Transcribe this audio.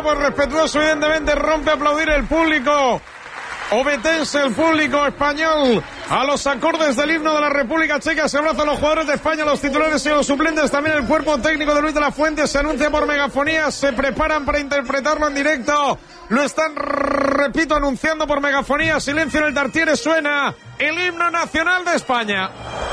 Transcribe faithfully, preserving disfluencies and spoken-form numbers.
Bueno, pues respetuoso, evidentemente, rompe a aplaudir el público obetense, el público español, a los acordes del himno de la República Checa. Se abrazan los jugadores de España, los titulares y los suplentes. También el cuerpo técnico de Luis de la Fuente se anuncia por megafonía. Se preparan para interpretarlo en directo. Lo están, repito, anunciando por megafonía. Silencio en el Tartiere, suena el himno nacional de España.